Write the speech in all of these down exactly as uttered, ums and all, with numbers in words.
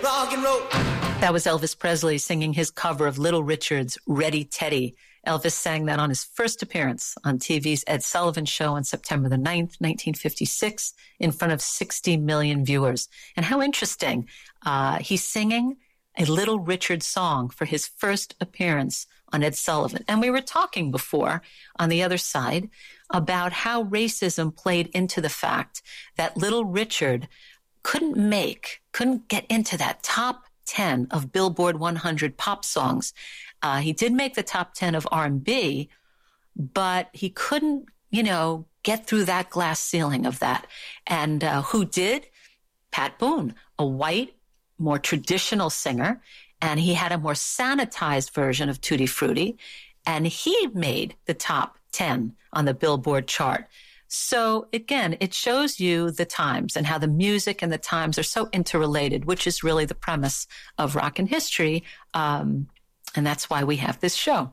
rock and roll. That was Elvis Presley singing his cover of Little Richard's Ready Teddy. Elvis sang that on his first appearance on T V's Ed Sullivan Show on September the ninth, nineteen fifty-six, in front of sixty million viewers. And how interesting. Uh, he's singing a Little Richard song for his first appearance on Ed Sullivan. And we were talking before on the other side about how racism played into the fact that Little Richard couldn't make, couldn't get into that top ten of Billboard one hundred pop songs. Uh, he did make the top ten of R and B, but he couldn't, you know, get through that glass ceiling of that. And uh, who did? Pat Boone, a white, more traditional singer, and he had a more sanitized version of Tutti Frutti, and he made the top ten on the Billboard chart. So again, it shows you the times and how the music and the times are so interrelated, which is really the premise of Rockin' History. Um, and that's why we have this show.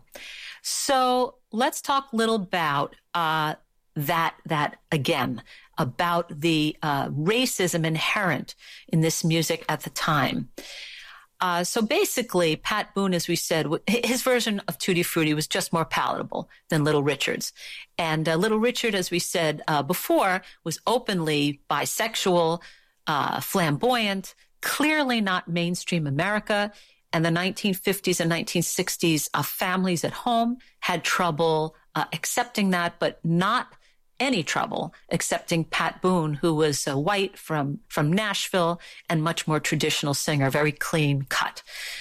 So let's talk a little about uh, that, that again, about the uh, racism inherent in this music at the time. Uh, so basically, Pat Boone, as we said, his version of Tutti Frutti was just more palatable than Little Richard's. And uh, Little Richard, as we said uh, before, was openly bisexual, uh, flamboyant, clearly not mainstream America. And the nineteen fifties and nineteen sixties uh, families at home had trouble uh, accepting that, but not any trouble accepting Pat Boone, who was uh, white from, from Nashville and much more traditional singer, very clean cut.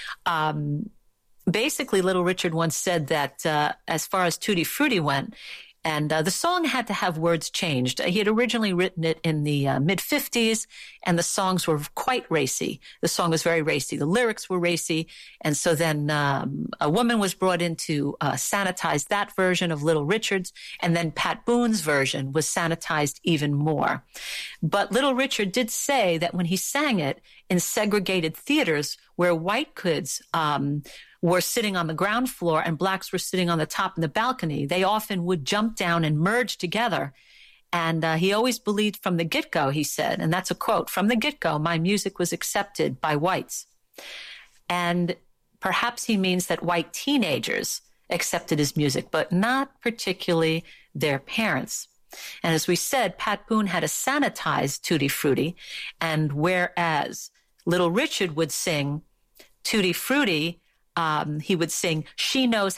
Um, basically, Little Richard once said that uh, as far as Tutti Frutti went, and uh, the song had to have words changed. He had originally written it in the uh, mid-fifties, and the songs were quite racy. The song was very racy. The lyrics were racy. And so then um, a woman was brought in to uh, sanitize that version of Little Richard's, and then Pat Boone's version was sanitized even more. But Little Richard did say that when he sang it in segregated theaters where white kids um were sitting on the ground floor and blacks were sitting on the top in the balcony, they often would jump down and merge together. And uh, he always believed from the get-go, he said, and that's a quote, "From the get-go, my music was accepted by whites." And perhaps he means that white teenagers accepted his music, but not particularly their parents. And as we said, Pat Boone had a sanitized Tutti Frutti, and whereas Little Richard would sing Tutti Frutti, Um, he would sing, "She knows